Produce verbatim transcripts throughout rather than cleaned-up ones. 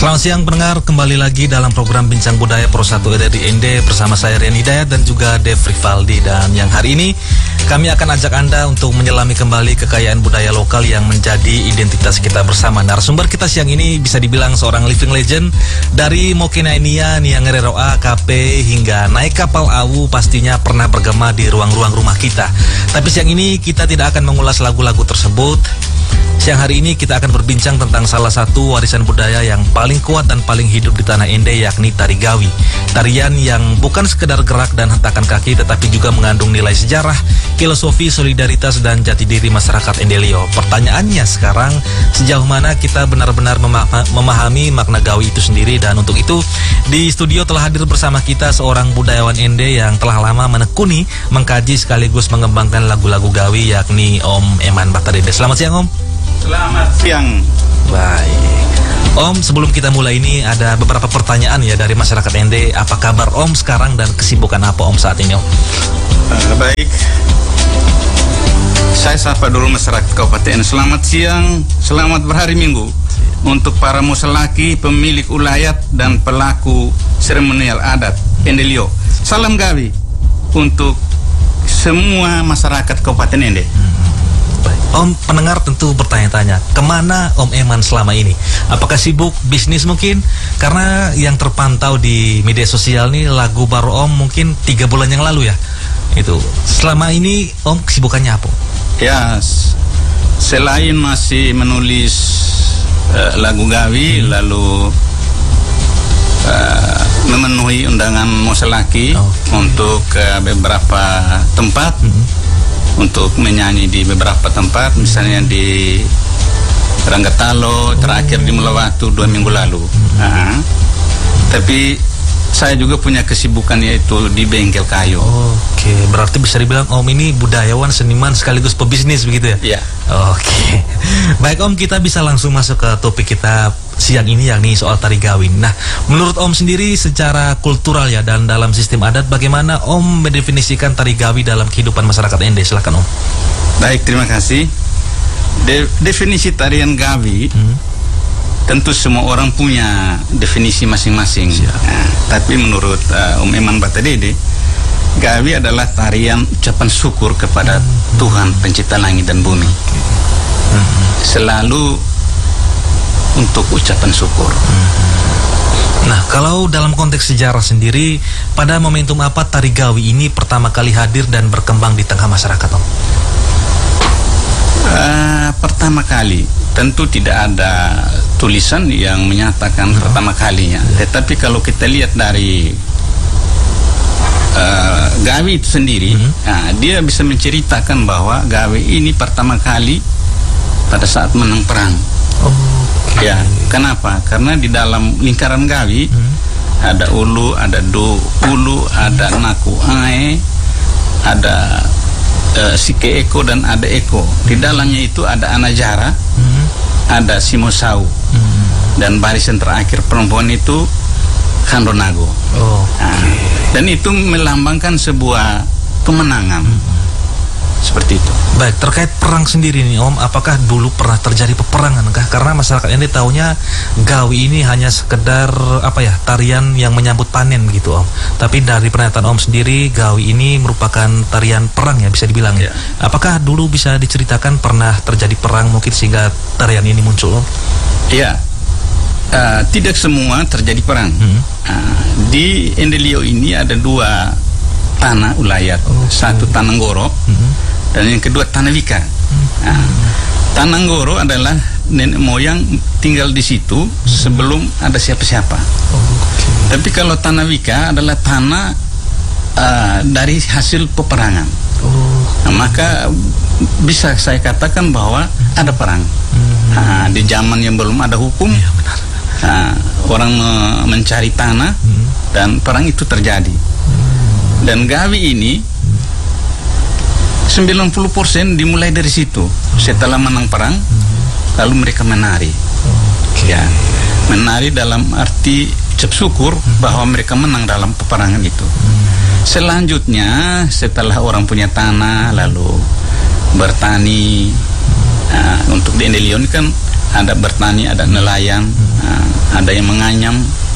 Selamat siang pendengar, kembali lagi dalam program Bincang Budaya Pro satu R R I N D bersama saya Rian Hidayat dan juga Dev Rivaldi. Dan yang hari ini kami akan ajak Anda untuk menyelami kembali kekayaan budaya lokal yang menjadi identitas kita bersama. Narasumber kita siang ini bisa dibilang seorang living legend dari Mokenainia, Niangereroa, K P hingga naik kapal awu, pastinya pernah bergema di ruang-ruang rumah kita. Tapi siang ini kita tidak akan mengulas lagu-lagu tersebut. Siang hari ini kita akan berbincang tentang salah satu warisan budaya yang paling kuat dan paling hidup di tanah Ende, yakni tari Gawi. Tarian yang bukan sekedar gerak dan hentakan kaki, tetapi juga mengandung nilai sejarah, filosofi, solidaritas, dan jati diri masyarakat Endelio. Pertanyaannya sekarang, sejauh mana kita benar-benar memahami makna Gawi itu sendiri? Dan untuk itu, di studio telah hadir bersama kita seorang budayawan Ende yang telah lama menekuni, mengkaji sekaligus mengembangkan lagu-lagu Gawi, yakni Om Eman Batadede. Selamat siang, Om. Selamat siang. Baik, Om, sebelum kita mulai ini ada beberapa pertanyaan ya dari masyarakat Ende. Apa kabar Om sekarang dan kesibukan apa Om saat ini, Om? Uh, baik. Saya sapa dulu masyarakat Kabupaten. Selamat siang, selamat berhari Minggu untuk para musalaki, pemilik ulayat dan pelaku seremonial adat Endelio. Salam Gawi untuk semua masyarakat Kabupaten Ende. Om, pendengar tentu bertanya-tanya, kemana Om Eman selama ini? Apakah sibuk bisnis mungkin? Karena yang terpantau di media sosial nih, lagu baru Om mungkin tiga bulan yang lalu ya. Itu selama ini Om kesibukannya apa? Ya, selain masih menulis uh, lagu Gawi, hmm. lalu uh, memenuhi undangan Moselaki okay. untuk uh, beberapa tempat. Hmm. Untuk menyanyi di beberapa tempat, misalnya di Ranggatalo, terakhir di Mulawatu dua minggu lalu. Nah, tapi saya juga punya kesibukan yaitu di bengkel kayu. Oke, berarti bisa dibilang Om ini budayawan, seniman sekaligus pebisnis begitu ya? Iya. Oke, baik Om, kita bisa langsung masuk ke topik kita siang ini, yakni soal tari Gawi. Nah, menurut Om sendiri secara kultural ya dan dalam sistem adat, bagaimana Om mendefinisikan tari Gawi dalam kehidupan masyarakat Ende? Silakan Om. Baik, terima kasih. De definisi tarian Gawi, hmm. tentu semua orang punya definisi masing-masing. Nah, tapi menurut uh, Om Eman Batadede, Gawi adalah tarian ucapan syukur kepada hmm. Tuhan pencipta langit dan bumi. Hmm. Selalu untuk ucapan syukur. Hmm. Nah, kalau dalam konteks sejarah sendiri, pada momentum apa tari Gawi ini pertama kali hadir dan berkembang di tengah masyarakat, Om? Uh, pertama kali tentu tidak ada tulisan yang menyatakan oh. pertama kalinya. Yeah. Tetapi kalau kita lihat dari uh, Gawi itu sendiri, mm-hmm. nah, dia bisa menceritakan bahwa Gawi ini pertama kali pada saat menang perang. Oh, okay. Ya, kenapa? Karena di dalam lingkaran Gawi mm-hmm. ada ulu, ada do ulu, ada naku ae, ada Uh, Sike Eko dan ada Eko. Di dalamnya itu ada Anajara, hmm. ada Simosau, hmm. dan barisan terakhir perempuan itu Kandonago. Oh, okay. Nah, dan itu melambangkan sebuah kemenangan. Hmm. Seperti itu. Baik, terkait perang sendiri nih Om, apakah dulu pernah terjadi peperangan kah? Karena masyarakat ini taunya Gawi ini hanya sekedar apa ya, tarian yang menyambut panen gitu Om. Tapi dari pernyataan Om sendiri, Gawi ini merupakan tarian perang ya, bisa dibilang ya. Apakah dulu bisa diceritakan pernah terjadi perang mungkin sehingga tarian ini muncul Om? Iya. Uh, tidak semua terjadi perang. Hmm. Uh, di Endelio ini ada dua tanah ulayat, okay. Satu Tananggoro, mm-hmm. dan yang kedua Tanah Wika. Mm-hmm. Nah, Tananggoro adalah nenek moyang tinggal di situ mm-hmm. sebelum ada siapa-siapa. Okay. Tapi kalau Tanah Wika adalah tanah uh, dari hasil peperangan. Oh. Nah, maka bisa saya katakan bahwa mm-hmm. ada perang. Mm-hmm. Nah, di zaman yang belum ada hukum, ya, benar. Nah, orang me- mencari tanah mm-hmm. dan perang itu terjadi. Dan Gawi ini sembilan puluh persen dimulai dari situ. Setelah menang perang, lalu mereka menari. Okay. Ya, menari dalam arti ucap syukur bahwa mereka menang dalam peperangan itu. Selanjutnya, setelah orang punya tanah lalu bertani, nah, untuk di Endelio ini kan ada bertani, ada nelayan, uh, ada yang menganyam.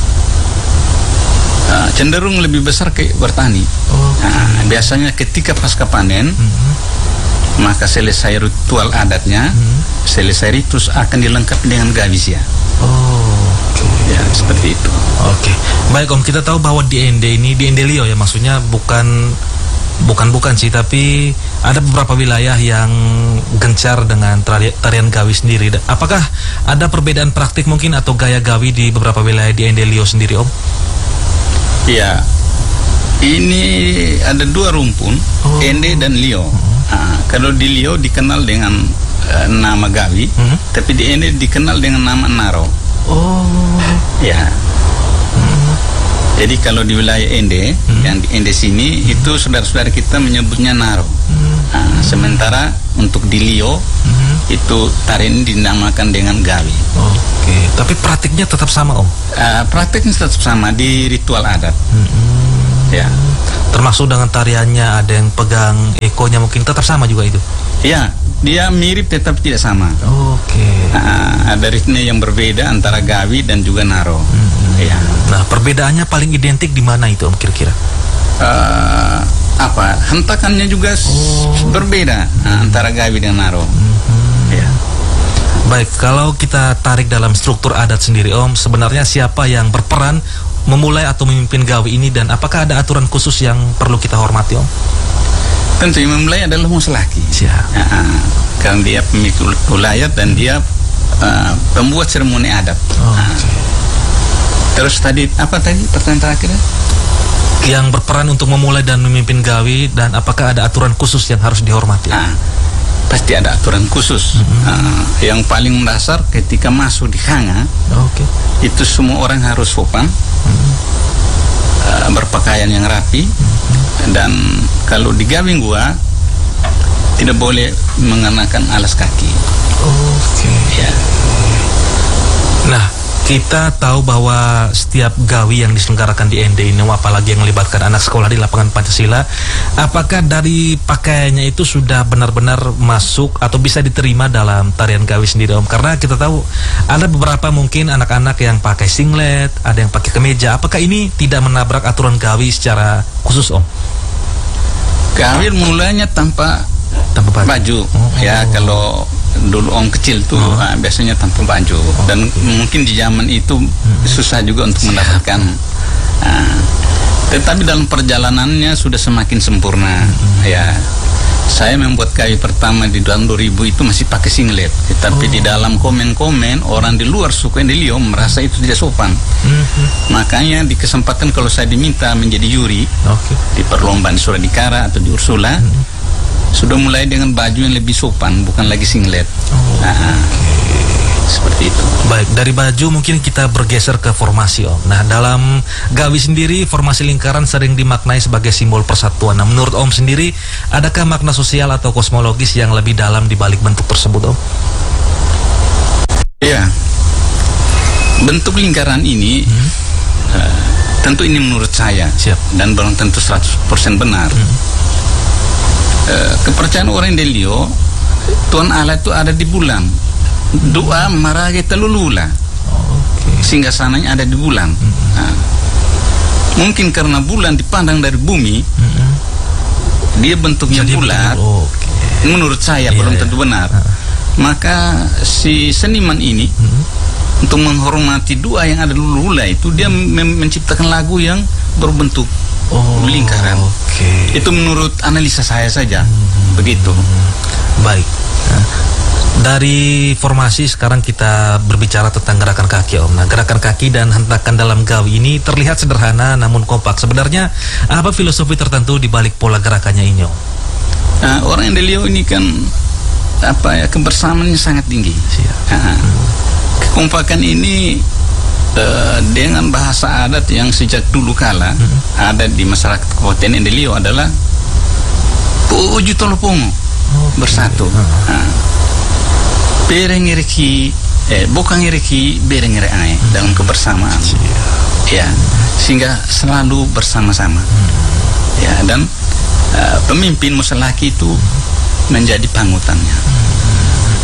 Uh, cenderung lebih besar ke bertani. Okay. Uh, biasanya ketika pasca panen, mm-hmm. maka selesai ritual adatnya, mm-hmm. selesai ritus akan dilengkapi dengan gawis ya. Oh, okay. Ya seperti itu. Oke, okay. Baik Om, kita tahu bahwa di Ende ini, di Endelio ya, maksudnya bukan bukan bukan sih, tapi ada beberapa wilayah yang gencar dengan tari, tarian gawi sendiri. Apakah ada perbedaan praktik mungkin atau gaya gawi di beberapa wilayah di Endelio sendiri, Om? Ya, ini ada dua rumpun, oh. Ende dan Lio. Oh. Nah, kalau di Lio dikenal dengan uh, nama gawi, hmm? tapi di Ende dikenal dengan nama naro. Oh, ya. Hmm. Jadi kalau di wilayah Ende, hmm. yang di Ende sini hmm. itu saudara-saudara kita menyebutnya naro. Hmm. Nah, sementara untuk di Lio hmm. itu tarian dinamakan dengan gawi. Oke, okay. Tapi praktiknya tetap sama, Om? Uh, praktiknya tetap sama di ritual adat. Hmm. Ya. Termasuk dengan tariannya, ada yang pegang ekonya mungkin tetap sama juga itu? Ya, dia mirip tetap tidak sama. Oke. Okay. Nah, ada ritme yang berbeda antara gawi dan juga naro. Hmm. Ya. Nah, perbedaannya paling identik di mana itu, Om, kira-kira? Uh, apa? Hentakannya juga oh. berbeda nah, antara gawi dan naro. Hmm. Ya. Baik, kalau kita tarik dalam struktur adat sendiri, Om, sebenarnya siapa yang berperan memulai atau memimpin gawi ini, dan apakah ada aturan khusus yang perlu kita hormati, Om? Tentu yang memulai adalah muslaki. Siap. Nah, karena dia pemikul ulayat dan dia uh, pembuat seremoni adat. Oh, nah. okay. Terus tadi apa tadi pertanyaan terakhir? Yang berperan untuk memulai dan memimpin gawi, dan apakah ada aturan khusus yang harus dihormati? Nah, pasti ada aturan khusus. Mm-hmm. uh, yang paling mendasar ketika masuk di hanga, okay. itu semua orang harus sopan, mm-hmm. uh, berpakaian yang rapi, mm-hmm. dan kalau di gawing gua tidak boleh mengenakan alas kaki. Oke. Okay. Ya. Nah, kita tahu bahwa setiap gawi yang diselenggarakan di Ende ini, apalagi yang melibatkan anak sekolah di lapangan Pancasila, apakah dari pakaiannya itu sudah benar-benar masuk atau bisa diterima dalam tarian gawi sendiri, Om? Karena kita tahu ada beberapa mungkin anak-anak yang pakai singlet, ada yang pakai kemeja. Apakah ini tidak menabrak aturan gawi secara khusus, Om? Gawi mulanya tanpa tanpa baju, baju. Oh, ya oh. Kalau dulu Om kecil tuh oh. nah, biasanya tanpa baju, oh, dan okay. mungkin di zaman itu hmm. susah juga untuk mendapatkan. Nah, tetapi dalam perjalanannya sudah semakin sempurna. Hmm. Ya, saya membuat gawi pertama di tahun dua ribu itu masih pakai singlet, tetapi oh. di dalam komen-komen orang di luar suku Endelio merasa itu tidak sopan. Hmm. Makanya di kesempatan kalau saya diminta menjadi juri okay. di perlombaan Suradikara atau di Ursula, hmm. sudah mulai dengan baju yang lebih sopan, bukan lagi singlet. Oh, nah, okay. Seperti itu. Baik, dari baju mungkin kita bergeser ke formasi, Om. Nah, dalam gawi sendiri, formasi lingkaran sering dimaknai sebagai simbol persatuan. Nah, menurut Om sendiri, adakah makna sosial atau kosmologis yang lebih dalam di balik bentuk tersebut, Om? Iya. Bentuk lingkaran ini, hmm. uh, tentu ini menurut saya, siap, dan belum tentu seratus persen benar. Hmm. Uh, kepercayaan orang Endelio, Tuhan Allah itu ada di bulan. Doa marage telulula. Okay. Sehingga sananya ada di bulan. Mm-hmm. Nah, mungkin karena bulan dipandang dari bumi, mm-hmm. dia bentuknya jadi bulat. Oh, okay. Menurut saya yeah, belum tentu benar. Uh. Maka si seniman ini mm-hmm. untuk menghormati doa yang ada di lula itu, dia mm-hmm. menciptakan lagu yang berbentuk oh, lingkaran. Okay. Itu menurut analisa saya saja. Mm-hmm. Begitu. Baik. Nah, dari formasi sekarang kita berbicara tentang gerakan kaki, Om. Nah, gerakan kaki dan hentakan dalam gawi ini terlihat sederhana namun kompak. Sebenarnya apa filosofi tertentu di balik pola gerakannya ini, Om? Nah, orang Endelio ini kan apa ya, kebersamaannya sangat tinggi. Nah, hmm. kekompakan ini uh, dengan bahasa adat yang sejak dulu kala hmm. ada di masyarakat Kabupaten Endelio adalah Uju Tolopongo, okay. bersatu. Hmm. Nah, berengiriki, eh, bukan ngiriki, berengir ae hmm. dalam kebersamaan, hmm. ya, sehingga selalu bersama-sama, hmm. ya, dan uh, pemimpin musalaki itu hmm. menjadi panutannya. Hmm.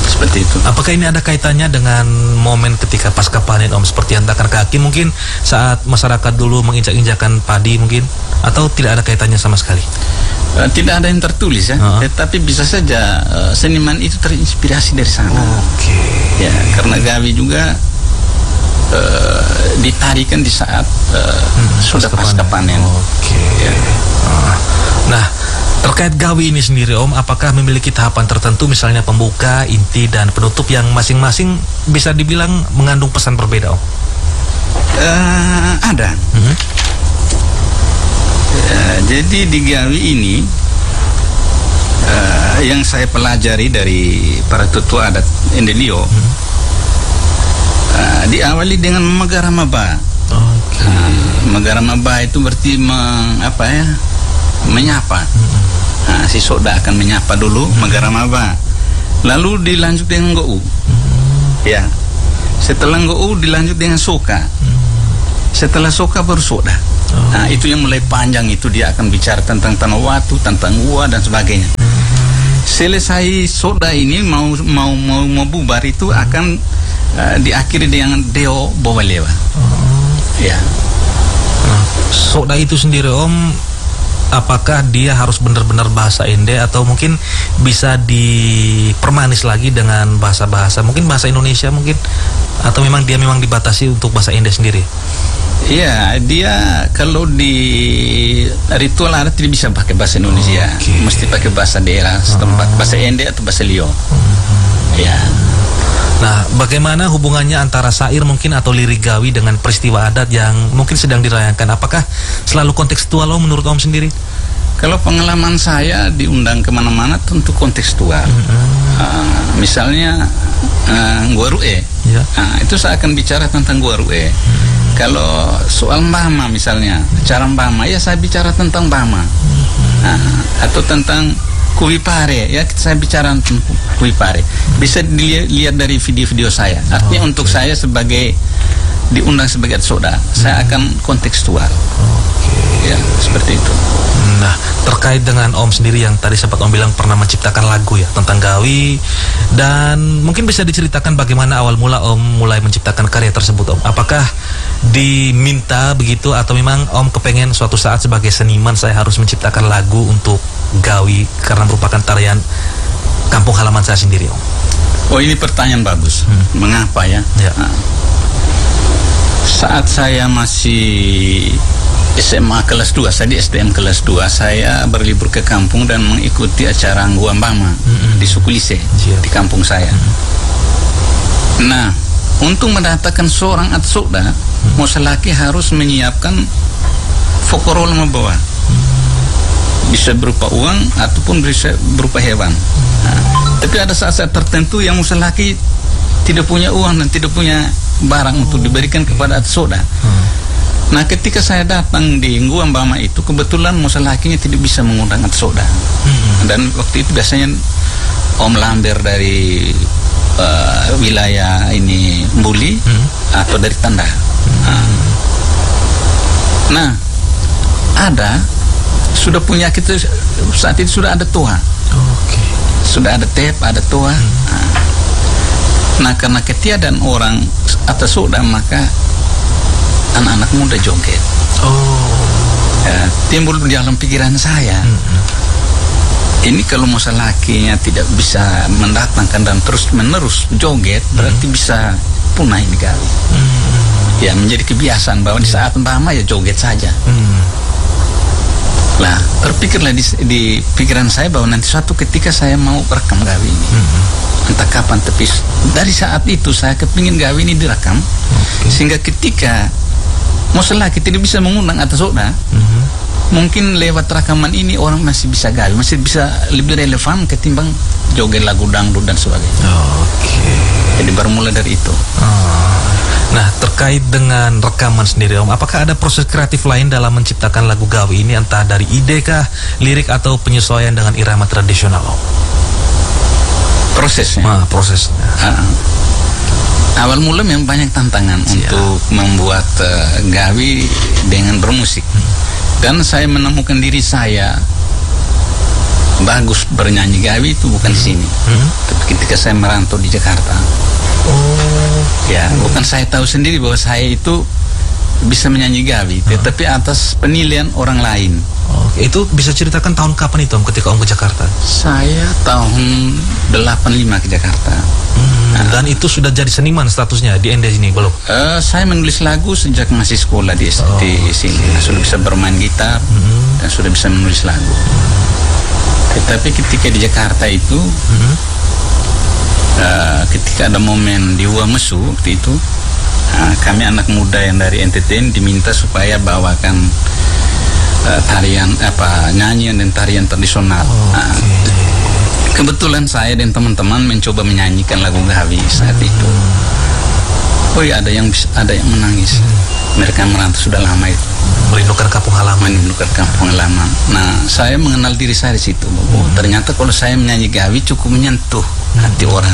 Seperti itu. Apakah ini ada kaitannya dengan momen ketika pasca panen Om, seperti yang takkan kaki mungkin saat masyarakat dulu menginjak-injakan padi mungkin, atau tidak ada kaitannya sama sekali? Uh, tidak ada yang tertulis ya, uh-huh. tetapi bisa saja uh, seniman itu terinspirasi dari sana. Oke. Okay. Ya, karena Gawi juga uh, ditarikan di saat uh, hmm, sudah pasca panen. panen. Oke. Okay. Ya. Uh, nah. Terkait Gawi ini sendiri Om, apakah memiliki tahapan tertentu misalnya pembuka, inti, dan penutup yang masing-masing bisa dibilang mengandung pesan berbeda Om? Uh, ada. Mm-hmm. uh, jadi di Gawi ini uh, yang saya pelajari dari para tetua adat Endelio, mm-hmm. uh, diawali dengan Magaramaba. Okay. Uh, Magaramaba itu berarti meng, apa ya? menyapa. Mm-hmm. Nah, si Soda akan menyapa dulu mm-hmm. Magaramaba, lalu dilanjut dengan Go'u. Mm-hmm. Ya, setelah Go'u dilanjut dengan Soka. Mm-hmm. Setelah Soka baru Soda. Oh. Nah, itu yang mulai panjang, itu dia akan bicara tentang Tanawatu, tentang Gua dan sebagainya. Mm-hmm. Selesai Soda ini mau mau mau, mau bubar itu mm-hmm. akan uh, diakhiri dengan Deo Bowalewa. Oh. Ya. Nah, Soda itu sendiri Om, apakah dia harus benar-benar bahasa Ende atau mungkin bisa dipermanis lagi dengan bahasa-bahasa mungkin bahasa Indonesia mungkin, atau memang dia memang dibatasi untuk bahasa Ende sendiri? Iya, dia kalau di ritual adat tidak bisa pakai bahasa Indonesia, okay. mesti pakai bahasa daerah setempat, oh. bahasa Ende atau bahasa Lio. Mm-hmm. Ya. Nah, bagaimana hubungannya antara syair mungkin atau lirik Gawi dengan peristiwa adat yang mungkin sedang dirayakan? Apakah selalu kontekstual Om menurut Om sendiri? Kalau pengalaman saya diundang kemana-mana tentu kontekstual. Mm-hmm. uh, misalnya uh, Nguarue, yeah. uh, itu saya akan bicara tentang Nguarue. Mm-hmm. Kalau soal Mbama misalnya, cara Mbama, ya saya bicara tentang Mbama. Mm-hmm. uh, atau tentang Kuipare, ya saya bicara tentang Kuipare. Bisa dilihat dari video-video saya. Artinya oh, untuk okay. saya sebagai diundang sebagai Soda, hmm. saya akan kontekstual. Okay. Ya, seperti itu. Nah, terkait dengan Om sendiri yang tadi sempat Om bilang pernah menciptakan lagu ya tentang Gawi, dan mungkin bisa diceritakan bagaimana awal mula Om mulai menciptakan karya tersebut Om. Apakah diminta begitu atau memang Om kepengen suatu saat sebagai seniman saya harus menciptakan lagu untuk Gawi karena merupakan tarian kampung halaman saya sendiri Om? Oh, ini pertanyaan bagus. Hmm. Mengapa ya? Ya. Nah, saat saya masih S M A kelas dua, saya di S D M kelas dua, saya berlibur ke kampung dan mengikuti acara Ngua Mbama mm-hmm. di Sukulise, yeah. di kampung saya. Mm-hmm. Nah, untuk mendatangkan seorang atsoda, mm-hmm. Mosalaki harus menyiapkan fokorol membawa. Mm-hmm. Bisa berupa uang ataupun bisa berupa hewan. Mm-hmm. Nah, tapi ada saat-saat tertentu yang Mosalaki tidak punya uang dan tidak punya barang oh, untuk diberikan okay. kepada atsoda. Mm-hmm. Nah, ketika saya datang di Ngua Mbama itu, kebetulan Mosalakinya tidak bisa mengundang atsoda. Hmm. Dan waktu itu biasanya Om Lamber dari uh, wilayah ini Mbuli hmm. atau dari Tanda. Hmm. Nah, ada sudah punya kita saat itu sudah ada toa. Oh, okay. Sudah ada tep, ada toa. Hmm. Nah, nah, karena ketiadaan orang atsoda maka anak-anak muda joget. Oh. Ya, timbul di dalam pikiran saya. Mm-hmm. Ini kalau Mosalakinya tidak bisa mendatangkan dan terus menerus joget, mm-hmm. berarti bisa punah ini Gawi. Mm-hmm. Ya, menjadi kebiasaan bahwa mm-hmm. di saat Mbama ya joget saja. Mm-hmm. Lah, terpikirlah di, di pikiran saya bahwa nanti suatu ketika saya mau rekam Gawi ini. Mm-hmm. Entah kapan, tapi dari saat itu saya kepingin Gawi ini direkam. Okay. Sehingga ketika Mosalaki tidak bisa mengundang atsoda, mm-hmm. mungkin lewat rekaman ini orang masih bisa Gawi, masih bisa lebih relevan ketimbang joget lagu dangdut dan sebagainya. Oke. Okay. Jadi baru mulai dari itu. Oh. Nah, terkait dengan rekaman sendiri Om, apakah ada proses kreatif lain dalam menciptakan lagu Gawi ini, entah dari ide kah, lirik atau penyesuaian dengan irama tradisional Om? Prosesnya. Ah, prosesnya. Uh, awal mula memang banyak tantangan Siap. untuk membuat uh, Gawi dengan bermusik. Hmm. Dan saya menemukan diri saya bagus bernyanyi gawi itu bukan di sini, Hmm. tapi ketika saya merantau di Jakarta. Oh. Ya, bukan saya tahu sendiri bahwa saya itu bisa menyanyi gawi, tetapi atas penilaian orang lain. Oke, itu bisa ceritakan tahun kapan itu Om ketika Om ke Jakarta? Saya tahun delapan lima ke Jakarta. Hmm, dan itu sudah jadi seniman statusnya di Ende sini belum? Eh, saya menulis lagu sejak masih sekolah di, Oh, di sini. Nah, sudah bisa bermain gitar Hmm. dan sudah bisa menulis lagu. Tetapi ketika di Jakarta itu, Hmm. eh, ketika ada momen di Uamesu waktu itu, eh, kami anak muda yang dari N T T N diminta supaya bawakan eh, tarian apa nyanyian dan tarian tradisional. Nah, kebetulan saya dan teman-teman mencoba menyanyikan lagu gawi saat itu. Oh iya, ada yang bis- ada yang menangis. Mereka merantau sudah lama itu, Merindukan kampung halaman. menimbulkan kampung halaman. Nah, saya mengenal diri saya di situ. Oh, ternyata kalau saya menyanyi gawi cukup menyentuh hati orang.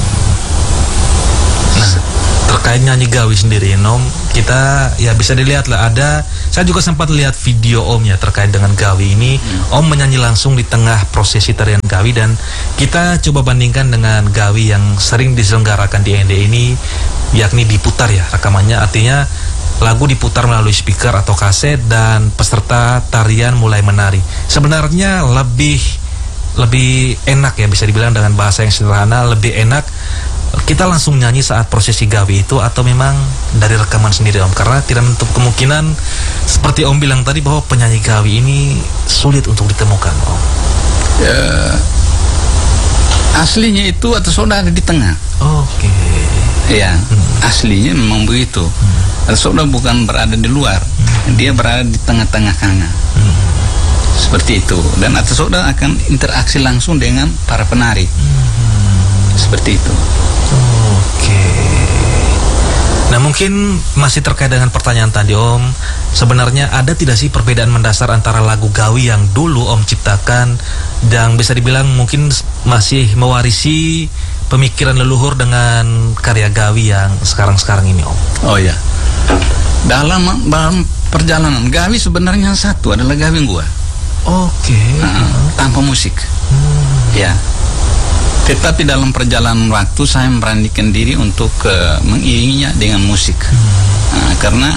Nah, terkait nyanyi gawi sendiri, Om, kita ya bisa dilihat lah ada. Saya juga sempat lihat video Om ya terkait dengan gawi ini. Om menyanyi langsung di tengah prosesi tarian gawi dan kita coba bandingkan dengan gawi yang sering diselenggarakan di Ende ini, yakni diputar ya rekamannya. Artinya lagu diputar melalui speaker atau kaset dan peserta tarian mulai menari. Sebenarnya lebih lebih enak ya bisa dibilang dengan bahasa yang sederhana, lebih enak kita langsung nyanyi saat prosesi gawi itu atau memang dari rekaman sendiri Om, karena tidak menutup kemungkinan seperti Om bilang tadi bahwa penyanyi gawi ini sulit untuk ditemukan Om. Eh, aslinya itu atau saudara di tengah. Oke. Ya, aslinya memang begitu. Atau saudara bukan berada di luar, dia berada di tengah-tengah kana. Seperti itu. Dan atas saudara akan interaksi langsung dengan para penari. Seperti itu. Oke. Nah, mungkin masih terkait dengan pertanyaan tadi Om, sebenarnya ada tidak sih perbedaan mendasar antara lagu gawi yang dulu Om ciptakan dan bisa dibilang mungkin masih mewarisi pemikiran leluhur dengan karya gawi yang sekarang-sekarang ini Om? Oh ya. Dalam dalam perjalanan gawi sebenarnya satu adalah gawi gua. Oke. Nah, tanpa musik. Ya. Tetapi dalam perjalanan waktu saya memberanikan diri untuk uh, mengiringinya dengan musik. Nah, karena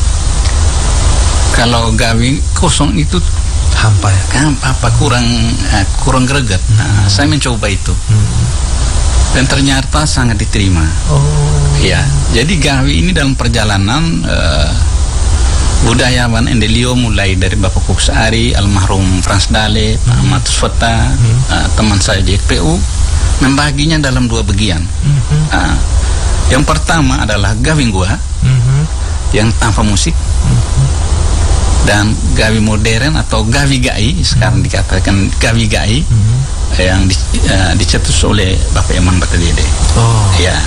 kalau gawi kosong itu Hampa ya. kan apa kurang uh, kurang greget. Nah, saya mencoba itu. Dan ternyata sangat diterima. Oh. Ya. Jadi gawi ini dalam perjalanan uh, budayawan Endelio mulai dari Bapak Kuksari, almarhum Frans Dale, Pak Ahmad Sfota, uh, teman saya di P U membaginya dalam dua bagian. Mhm. Uh, yang pertama adalah gawi gua Mhm. yang tanpa musik dan gawi modern atau gawi gai, sekarang dikatakan gawi gai, Mhm. yang di, uh, dicetus oleh Bapak Eman Batadede. Oh. Ya.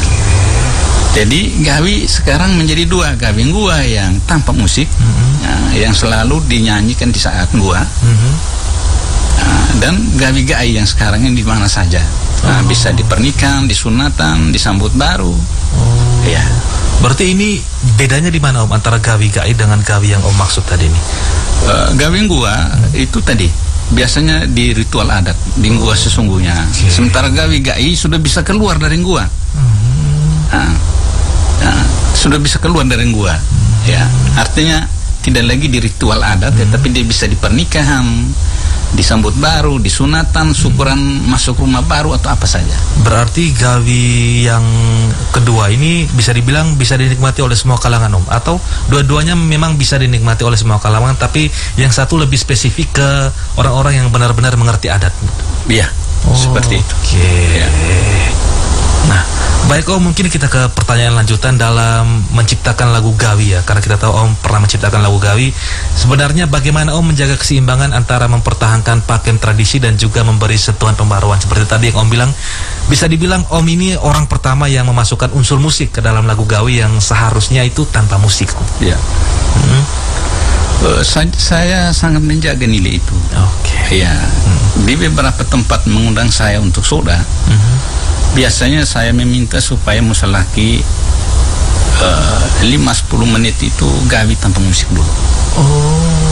Jadi gawi sekarang menjadi dua, gawi gua yang tanpa musik, Mhm. uh, yang selalu dinyanyikan di saat gua, Mhm. uh, dan gawi gai yang sekarang ini di mana saja. Nah, Oh. bisa di pernikahan, di sunatan, disambut baru. Oh. Ya. Berarti ini bedanya di mana Om antara gawi gai dengan gawi yang Om maksud tadi ini? Uh, gawi gua itu tadi biasanya di ritual adat di gua sesungguhnya. Oke. Sementara gawi gai sudah bisa keluar dari gua. Nah, nah, sudah bisa keluar dari gua. Ya, artinya tidak lagi di ritual adat, tetapi dia bisa di pernikahan, disambut baru, di sunatan, syukuran masuk rumah baru atau apa saja. Berarti gawi yang kedua ini bisa dibilang bisa dinikmati oleh semua kalangan Om, atau dua-duanya memang bisa dinikmati oleh semua kalangan, tapi yang satu lebih spesifik ke orang-orang yang benar-benar mengerti adat. Iya, seperti itu. Oke. Ya. Nah, baik Om, mungkin kita ke pertanyaan lanjutan dalam menciptakan lagu gawi ya, karena kita tahu Om pernah menciptakan lagu gawi. Sebenarnya bagaimana Om menjaga keseimbangan antara mempertahankan pakem tradisi dan juga memberi sentuhan pembaruan seperti tadi yang Om bilang, bisa dibilang Om ini orang pertama yang memasukkan unsur musik ke dalam lagu gawi yang seharusnya itu tanpa musik Om. Ya. Hmm. Uh, saya, saya sangat menjaga nilai itu. Oke. Ya, di beberapa tempat mengundang saya untuk soda. Mhm. Biasanya saya meminta supaya musalaki uh, lima sampai sepuluh menit itu gawi tanpa musik dulu. Oh.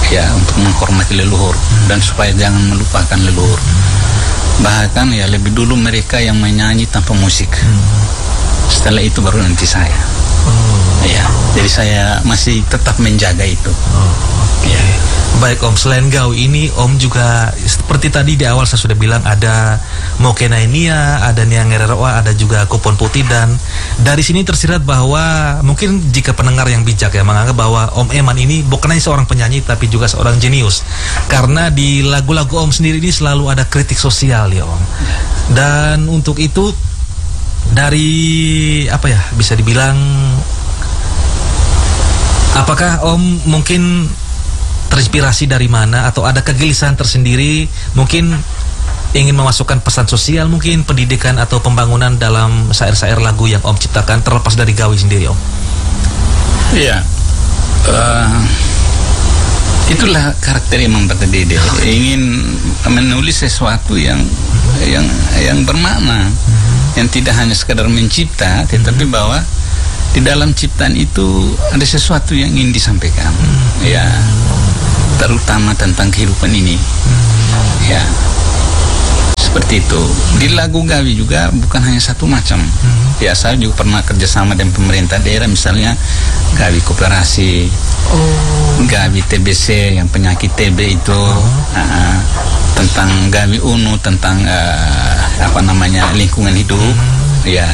ya untuk menghormati leluhur dan supaya jangan melupakan leluhur. Bahkan ya lebih dulu mereka yang menyanyi tanpa musik. Setelah itu baru nanti saya. Oh. Ya, jadi saya masih tetap menjaga itu. Oh, okay. Ya. Baik Om, selain Gawi ini Om juga seperti tadi di awal saya sudah bilang ada Mokenainia, ada Niangereroa, ada juga Kupon Putih, dan dari sini tersirat bahwa mungkin jika pendengar yang bijak ya menganggap bahwa Om Eman ini bukan hanya seorang penyanyi tapi juga seorang jenius, karena di lagu-lagu Om sendiri ini selalu ada kritik sosial ya Om. Dan untuk itu dari apa ya bisa dibilang, apakah Om mungkin terinspirasi dari mana atau ada kegelisahan tersendiri, mungkin ingin memasukkan pesan sosial, mungkin pendidikan atau pembangunan dalam syair-syair lagu yang Om ciptakan terlepas dari Gawi sendiri Om? Iya, uh, itulah karakter Imam Bata Dede, ingin menulis sesuatu yang yang yang bermakna, yang tidak hanya sekadar mencipta, tetapi bahwa di dalam ciptaan itu ada sesuatu yang ingin disampaikan, ya, terutama tentang kehidupan ini, ya, seperti itu. Di lagu Gawi juga bukan hanya satu macam, ya, saya juga pernah kerjasama dengan pemerintah daerah, misalnya Gawi koperasi, oh. Gawi T B C yang penyakit T B itu, oh. uh, tentang Gawi U N U tentang uh, apa namanya lingkungan hidup, hmm. ya.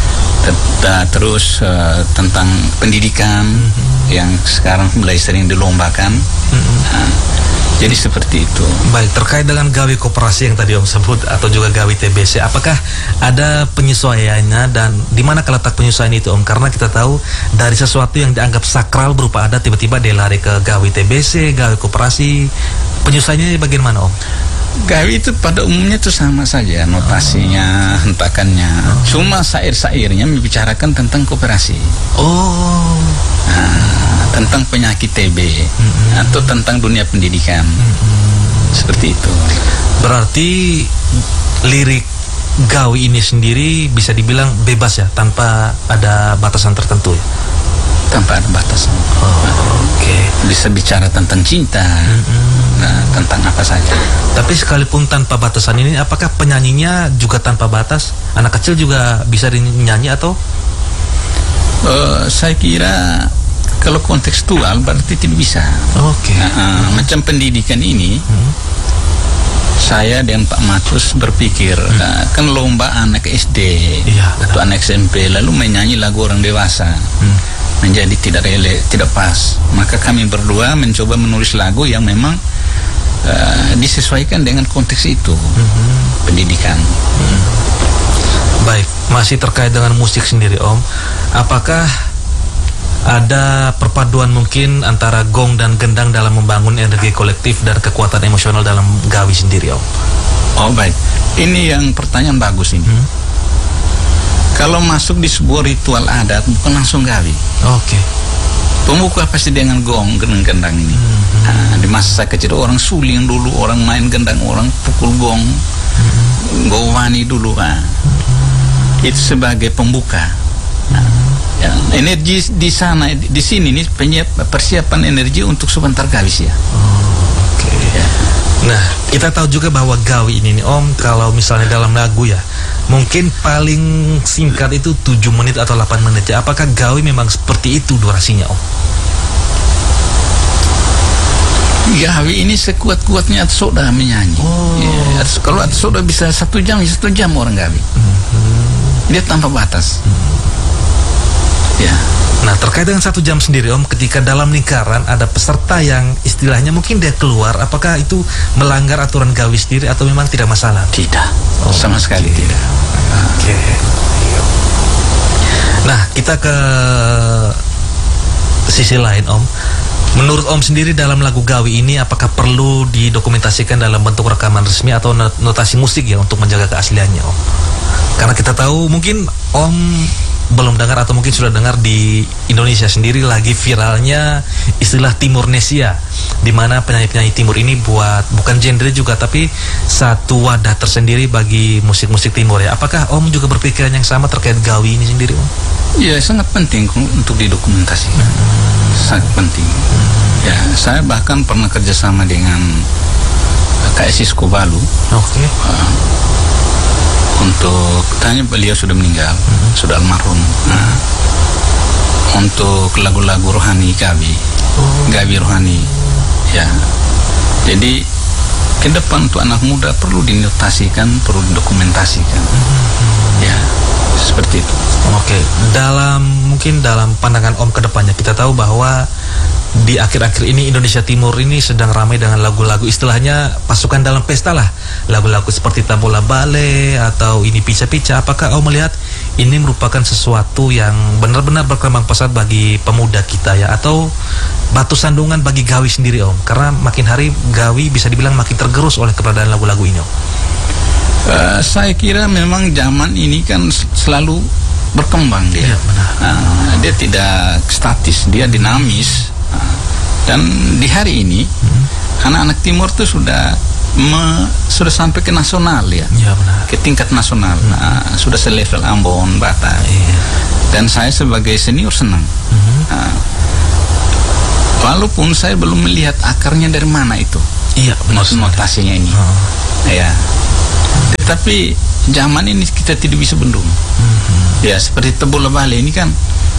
Terus uh, tentang pendidikan mm-hmm. yang sekarang mulai sering dilombakan, mm-hmm. nah, jadi seperti itu. Baik, terkait dengan Gawi koperasi yang tadi Om sebut atau juga Gawi T B C, apakah ada penyesuaiannya dan di mana letak penyesuaian itu Om? Karena kita tahu dari sesuatu yang dianggap sakral berupa adat tiba-tiba dilari ke Gawi T B C, Gawi koperasi, penyesuaiannya bagaimana Om? Gawi itu pada umumnya itu sama saja notasinya, oh. hentakannya. Oh. Cuma syair-syairnya membicarakan tentang koperasi. Oh. Nah, tentang penyakit T B mm-hmm. atau tentang dunia pendidikan. Mm-hmm. Seperti itu. Berarti lirik Gawi ini sendiri bisa dibilang bebas ya, tanpa ada batasan tertentu ya? Tanpa ada batasan. Oh, oke. Okay. Bisa bicara tentang cinta, mm-hmm. nah, tentang apa saja. Tapi sekalipun tanpa batasan ini, apakah penyanyinya juga tanpa batas? Anak kecil juga bisa dinyanyi atau? Uh, saya kira kalau kontekstual berarti tidak bisa. Oke. Okay. Nah, uh, macam pendidikan ini, hmm. saya dan Pak Matus berpikir, hmm. uh, kan lomba anak S D iya, atau anak S M P lalu menyanyi lagu orang dewasa. Hmm. Menjadi tidak rele, tidak pas. Maka kami berdua mencoba menulis lagu yang memang uh, disesuaikan dengan konteks itu, mm-hmm. pendidikan. Mm. Baik, masih terkait dengan musik sendiri Om, apakah ada perpaduan mungkin antara gong dan gendang dalam membangun energi kolektif dan kekuatan emosional dalam Gawi sendiri Om? Oh baik, ini yang pertanyaan bagus ini. Hmm? Kalau masuk di sebuah ritual adat bukan langsung Gawi. Oke. Okay. Pembuka pasti dengan gong, gendang-gendang ini. Mm-hmm. Nah, di masa saya kecil orang suling dulu, orang main gendang, orang pukul gong, mm-hmm. gowani dulu. Nah. Mm-hmm. Itu sebagai pembuka. Nah, ya, energi di sana, di sini nih persiapan energi untuk sebentar Gawi ya. Oh, oke. Okay. Ya. Nah, kita tahu juga bahwa Gawi ini nih Om, kalau misalnya dalam lagu ya, mungkin paling singkat itu tujuh menit atau delapan menit ya. Apakah Gawi memang seperti itu durasinya Om? Gawi ini sekuat-kuatnya Atsoda menyanyi. Oh. Ya, kalau Atsoda bisa satu jam, satu jam orang Gawi. Mm-hmm. Dia tanpa batas. Mm-hmm. Ya. Nah, terkait dengan satu jam sendiri Om, ketika dalam lingkaran ada peserta yang istilahnya mungkin dia keluar, apakah itu melanggar aturan Gawi sendiri atau memang tidak masalah? Tidak, oh, sama sekali okay. tidak. Oke. Okay. Nah, kita ke sisi lain Om. Menurut Om sendiri dalam lagu Gawi ini, apakah perlu didokumentasikan dalam bentuk rekaman resmi atau notasi musik ya untuk menjaga keasliannya Om? Karena kita tahu mungkin Om belum dengar atau mungkin sudah dengar di Indonesia sendiri lagi viralnya istilah Timurnesia, di mana penyanyi-penyanyi Timur ini buat bukan genre juga tapi satu wadah tersendiri bagi musik-musik Timur ya. Apakah Om juga berpikiran yang sama terkait Gawi ini sendiri Om? Ya sangat penting untuk didokumentasikan, hmm. sangat penting. Hmm. Ya, saya bahkan pernah kerjasama dengan K S I Skobalu. Oke. Uh, untuk tanya beliau sudah meninggal, mm-hmm. sudah almarhum. Nah, untuk lagu-lagu rohani Gawi, oh. Gawi rohani, ya. Jadi ke depan untuk anak muda perlu dinotasikan, perlu didokumentasikan, mm-hmm. ya, seperti itu. Oke, dalam mungkin dalam pandangan Om ke depannya kita tahu bahwa di akhir-akhir ini Indonesia Timur ini sedang ramai dengan lagu-lagu istilahnya pasukan dalam pesta lah, lagu-lagu seperti Tabola Bale atau ini pica-pica. Apakah Om melihat ini merupakan sesuatu yang benar-benar berkembang pesat bagi pemuda kita ya, atau batu sandungan bagi Gawi sendiri Om? Karena makin hari Gawi bisa dibilang makin tergerus oleh keberadaan lagu-lagu ini Om. Uh, saya kira memang zaman ini kan selalu berkembang dia. Ya, benar. Uh, dia tidak statis, dia dinamis. Uh, dan di hari ini hmm. anak-anak Timur itu sudah me, sudah sampai ke nasional ya, ya benar. Ke tingkat nasional. Hmm. Nah, sudah selevel Ambon, Batak. Ya. Dan saya sebagai senior senang. Hmm. Uh, walaupun saya belum melihat akarnya dari mana itu. Iya, notasinya ini. Oh. Ya. Tetapi zaman ini kita tidak bisa bendung. Mm-hmm. Ya, seperti Tabola Bale ini kan,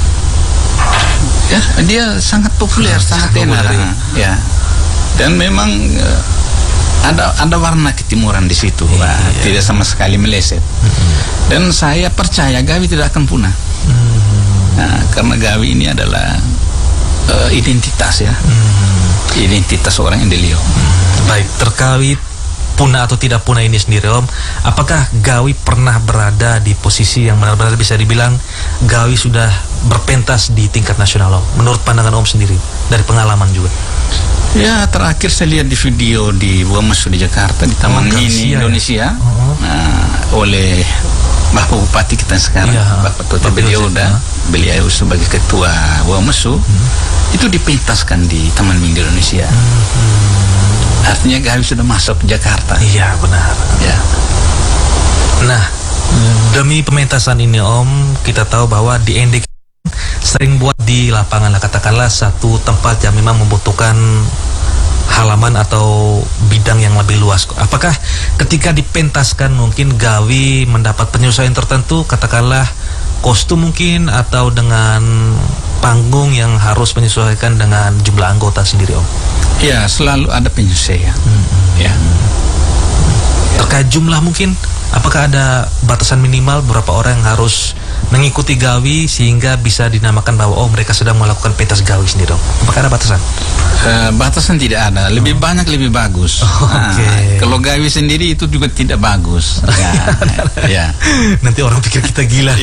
ya dia sangat populer, nah, sangat enak. Ya, dan memang uh, ada ada warna ketimuran di situ, iya, Pak. Iya. Tidak sama sekali meleset. Mm-hmm. Dan saya percaya Gawi tidak akan punah. Mm-hmm. Nah, karena Gawi ini adalah uh, identitas ya, mm-hmm. identitas orang Endelio. Mm-hmm. Baik, terkait punah atau tidak punah ini sendiri Om, apakah Gawi pernah berada di posisi yang benar-benar bisa dibilang Gawi sudah berpentas di tingkat nasional Om, menurut pandangan Om sendiri dari pengalaman juga? Ya, terakhir saya lihat di video di Womesu di Jakarta di Taman oh, Mini Indonesia, ya? uh-huh. nah, oleh Bapak Bupati kita sekarang, ya, Bapak Toto Bedioda, beliau sebagai ketua Womesu, hmm. itu dipentaskan di Taman Mini Indonesia. Hmm. Artinya Gawi sudah masuk ke Jakarta. Iya, benar. Ya. Nah, demi pementasan ini Om, kita tahu bahwa di N D sering buat di lapangan lah, katakanlah satu tempat yang memang membutuhkan halaman atau bidang yang lebih luas. Apakah ketika dipentaskan mungkin Gawi mendapat penyesuaian tertentu, katakanlah kostum mungkin, atau dengan panggung yang harus menyesuaikan dengan jumlah anggota sendiri Om? Ya, selalu ada penyesuaian. Hmm. Ya. Terkait jumlah mungkin, apakah ada batasan minimal berapa orang yang harus mengikuti Gawi sehingga bisa dinamakan bahwa oh mereka sedang melakukan pentas Gawi sendiri Om? Apakah ada batasan? Uh, batasan tidak ada. Lebih oh. banyak lebih bagus. Oh, nah, okay. Kalau Gawi sendiri itu juga tidak bagus. Ya, ya. Nanti orang pikir kita gila.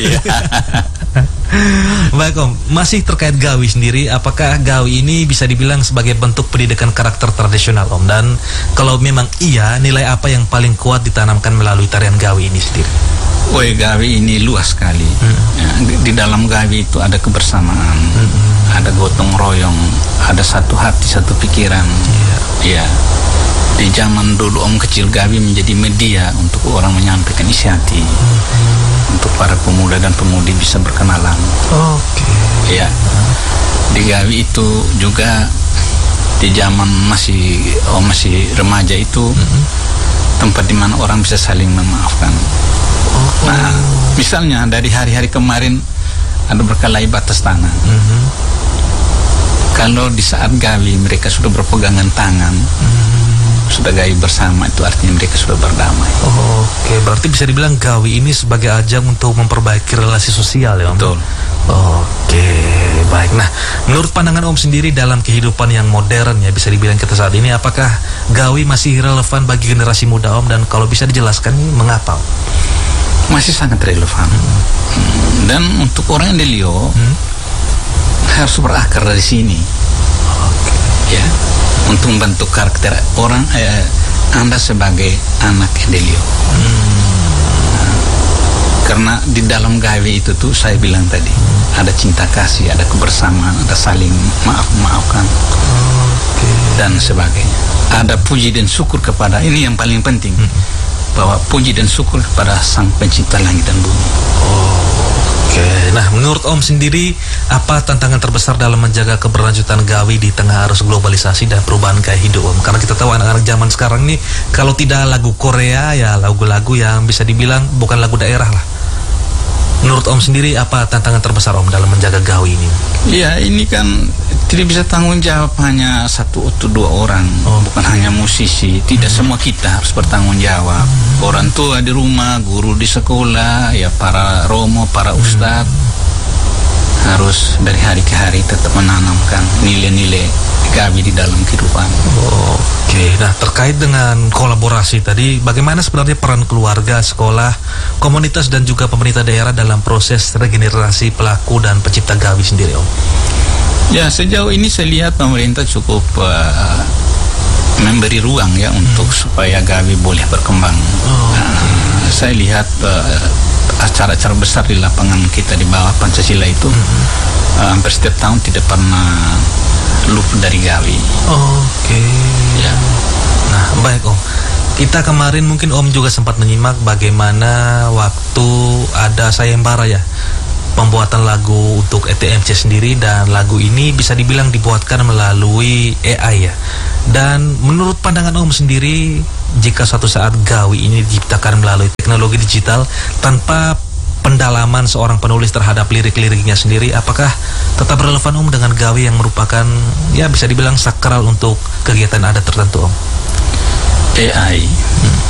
Baik Om, masih terkait Gawi sendiri, apakah Gawi ini bisa dibilang sebagai bentuk pendidikan karakter tradisional Om? Dan kalau memang iya, nilai apa yang paling kuat ditanamkan melalui tarian Gawi ini sendiri? Woi, Gawi ini luas sekali. Hmm. Ya, di, di dalam Gawi itu ada kebersamaan, hmm. ada gotong royong, ada satu hati, satu pikiran. Yeah. Ya. Di zaman dulu Om kecil Gawi menjadi media untuk orang menyampaikan isi hati, hmm. untuk para pemuda dan pemudi bisa berkenalan. Oke. Okay. Ya. Di Gawi itu juga di zaman masih Om masih remaja itu, hmm. tempat di mana orang bisa saling memaafkan. Oh. Nah, misalnya dari hari-hari kemarin ada berkelahi batas tanah. Mm-hmm. Kalau di saat Gawi mereka sudah berpegangan tangan, mm-hmm. sudah Gawi bersama, itu artinya mereka sudah berdamai. Oh, Oke, okay. Berarti bisa dibilang Gawi ini sebagai ajang untuk memperbaiki relasi sosial ya Om? Betul. Oke, okay. Baik. Nah, menurut pandangan Om sendiri dalam kehidupan yang modern ya bisa dibilang kita saat ini, apakah Gawi masih relevan bagi generasi muda Om? Dan kalau bisa dijelaskan mengapa? Masih sangat relevan. Hmm. Dan untuk orang Endelio hmm. harus berakar dari sini. Okay. Ya, untuk membentuk karakter orang eh, Anda sebagai anak Endelio. Hmm. Nah, karena di dalam Gawi itu tuh saya bilang tadi hmm. ada cinta kasih, ada kebersamaan, ada saling maaf-maafkan, okay. dan sebagainya. Ada puji dan syukur kepada, ini yang paling penting. Hmm. bahwa puji dan syukur kepada Sang Pencipta langit dan bumi. Oh, Oke, nah menurut Om sendiri apa tantangan terbesar dalam menjaga keberlanjutan Gawi di tengah arus globalisasi dan perubahan gaya hidup Om? Karena kita tahu anak-anak zaman sekarang nih kalau tidak lagu Korea ya lagu-lagu yang bisa dibilang bukan lagu daerah lah. Menurut Om sendiri apa tantangan terbesar Om dalam menjaga Gawi ini? Ya ini kan tidak bisa tanggung jawab hanya satu atau dua orang, oh, bukan okay. hanya musisi. Tidak hmm. semua kita harus bertanggung jawab. Hmm. Orang tua di rumah, guru di sekolah, ya para romo, para ustadz hmm. harus dari hari ke hari tetap menanamkan nilai-nilai Gawi di dalam kehidupan. Oh, Oke, okay. Nah terkait dengan kolaborasi tadi, bagaimana sebenarnya peran keluarga, sekolah, komunitas dan juga pemerintah daerah dalam proses regenerasi pelaku dan pencipta Gawi sendiri Om? Ya sejauh ini saya lihat pemerintah cukup uh, memberi ruang ya hmm. untuk supaya Gawi boleh berkembang. Oh, okay. uh, saya lihat uh, acara-acara besar di lapangan kita di bawah Pancasila itu hmm. uh, hampir setiap tahun tidak pernah luput dari Gawi. Oh, Oke. Okay. Ya. Nah baik Om. Kita kemarin mungkin Om juga sempat menyimak bagaimana waktu ada sayembara ya. Pembuatan lagu untuk E T M C sendiri, dan lagu ini bisa dibilang dibuatkan melalui A I ya. Dan menurut pandangan Om sendiri, jika suatu saat Gawi ini diciptakan melalui teknologi digital tanpa pendalaman seorang penulis terhadap lirik-liriknya sendiri, apakah tetap relevan Om dengan Gawi yang merupakan ya bisa dibilang sakral untuk kegiatan adat tertentu Om? A I hmm.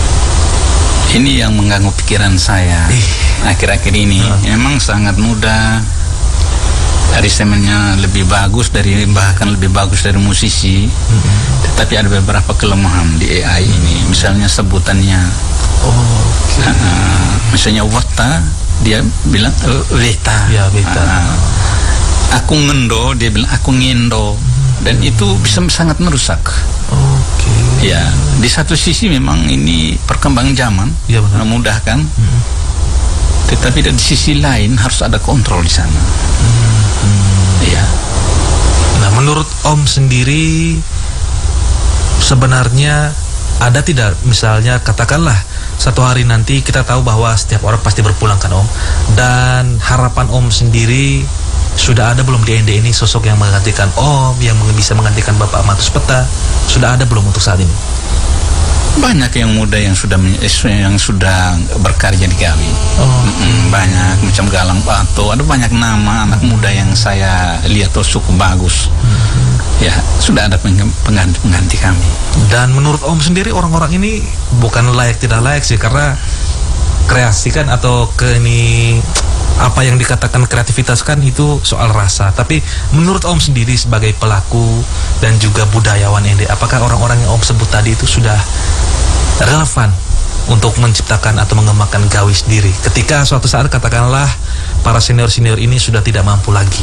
ini yang mengganggu pikiran saya akhir-akhir ini. Hmm. Memang sangat mudah, aransemennya lebih bagus dari bahkan lebih bagus dari musisi, hmm. tetapi ada beberapa kelemahan di A I ini. Misalnya sebutannya, oh, okay. uh, misalnya wata, dia bilang uh, weta, ya, weta. Uh, aku ngendo, dia bilang aku ngendo, dan itu bisa sangat merusak. Okay. Ya, di satu sisi memang ini perkembangan zaman, ya, memudahkan, hmm. tetapi di sisi lain harus ada kontrol di sana. Hmm. Ya. Nah, menurut Om sendiri sebenarnya ada tidak, misalnya katakanlah satu hari nanti kita tahu bahwa setiap orang pasti berpulang kan Om, dan harapan Om sendiri sudah ada belum di N D ini sosok yang menggantikan Om, yang bisa menggantikan Bapak Matus Peta? Sudah ada belum untuk saat ini? Banyak yang muda yang sudah yang sudah berkarya di Gawi. Oh. Banyak, macam Galang Pato, ada banyak nama anak muda yang saya lihat tuh cukup bagus. Hmm. Ya, sudah ada pengganti-pengganti kami. Dan menurut Om sendiri orang-orang ini bukan layak tidak layak sih, karena kreasi kan atau ke ini apa yang dikatakan kreativitas kan itu soal rasa. Tapi menurut Om sendiri sebagai pelaku dan juga budayawan N D, apakah orang-orang yang Om sebut tadi itu sudah relevan untuk menciptakan atau mengembangkan Gawi sendiri ketika suatu saat katakanlah para senior-senior ini sudah tidak mampu lagi?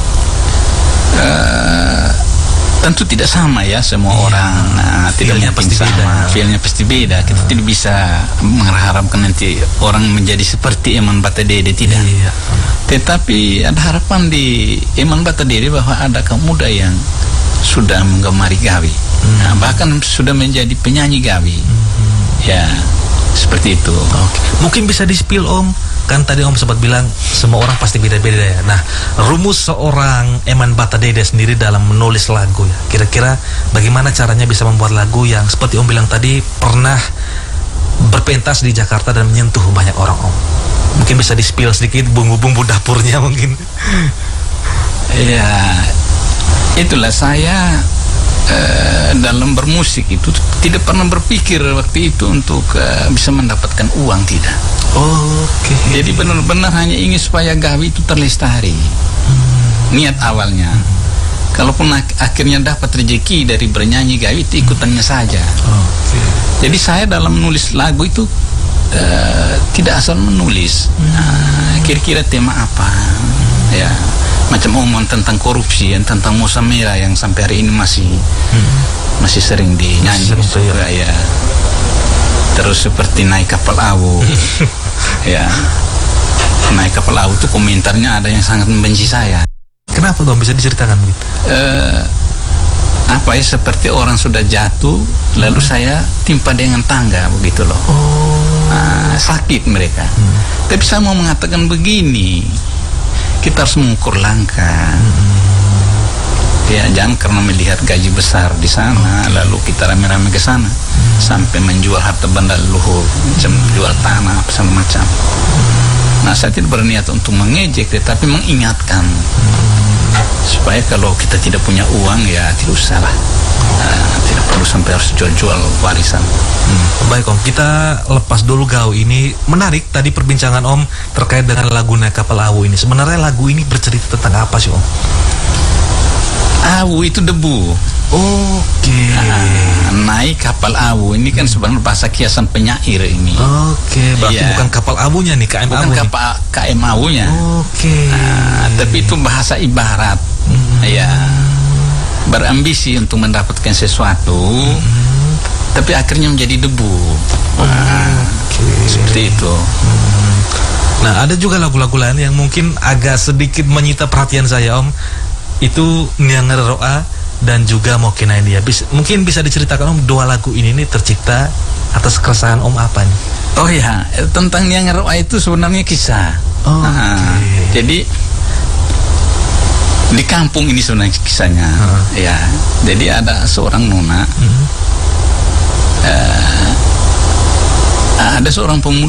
Uh, tentu tidak sama ya semua iya. orang. Nah, tidak mungkin pasti sama. Beda. Feelnya pasti beda. Kita hmm. tidak bisa mengharapkan nanti orang menjadi seperti Eman Batadede, tidak. Iya. Tetapi ada harapan di Eman Batadede bahwa ada kaum muda yang sudah menggemari Gawi, hmm. nah, bahkan sudah menjadi penyanyi Gawi. Hmm. Ya, seperti itu. Okay. Mungkin bisa di-spill Om, kan tadi Om sempat bilang semua orang pasti beda-beda ya. Nah, rumus seorang Eman Batadede sendiri dalam menulis lagu ya, kira-kira bagaimana caranya bisa membuat lagu yang seperti Om bilang tadi pernah berpentas di Jakarta dan menyentuh banyak orang Om? Mungkin bisa di-spill sedikit bumbu-bumbu dapurnya mungkin. Ya, itulah saya uh, dalam bermusik itu tidak pernah berpikir waktu itu untuk uh, bisa mendapatkan uang, tidak. Oh, Oke. Okay. Jadi benar-benar hanya ingin supaya Gawi itu terlestari. Hmm. Niat awalnya. Hmm. Kalaupun ak- akhirnya dapat rezeki dari bernyanyi Gawi, itu ikutannya saja. Oh, okay. Jadi saya dalam menulis lagu itu uh, tidak asal menulis. Hmm. Nah, kira-kira tema apa? Hmm. Ya. Macam omongan tentang korupsi, yang tentang Musa Merah yang sampai hari ini masih hmm. masih sering dinyanyi juga ya. Terus seperti naik kapal awu, ya, naik kapal awu itu komentarnya ada yang sangat membenci saya. Kenapa Bang, bisa diceritakan begitu? Uh, apa ya, seperti orang sudah jatuh lalu saya timpa dengan tangga begitu loh. Oh. Nah, sakit mereka. Hmm. Tapi saya mau mengatakan begini, kita harus mengukur langkah. Hmm. Ya, jangan karena melihat gaji besar di sana lalu kita rame-rame ke sana hmm. sampai menjual harta benda leluhur, macam jual tanah apa segala macam. Nah, saya tidak berniat untuk mengejek, tetapi mengingatkan supaya kalau kita tidak punya uang ya tidak usah lah, uh, tidak perlu sampai harus jual-jual warisan. Hmm. Baik Om, kita lepas dulu gaul ini. Menarik tadi perbincangan Om terkait dengan lagu Naik Kapal Awu ini. Sebenarnya lagu ini bercerita tentang apa sih Om? Awu itu debu. Oke. Okay. Nah, naik kapal awu ini kan sebenarnya bahasa kiasan penyair ini. Oke, okay. Berarti ya. Bukan kapal awunya nih, K M bukan awu. Bukan kapal K M awunya. Oke. Okay. Nah, tapi itu bahasa ibarat. Hmm. Ya, berambisi untuk mendapatkan sesuatu, hmm. tapi akhirnya menjadi debu. Nah, okay. Seperti itu. Hmm. Nah, ada juga lagu-lagu lain yang mungkin agak sedikit menyita perhatian saya Om. Itu Nianger Roa dan juga Mokina India. Bis, mungkin bisa diceritakan Om, dua lagu ini nih tercipta atas keresahan Om apa nih? Oh ya, tentang Nianger Roa itu sebenarnya kisah. Oh, nah, okay. Jadi di kampung ini sebenarnya kisahnya. Uh-huh. Ya, jadi ada seorang nona. Uh-huh. uh, ada seorang pemuda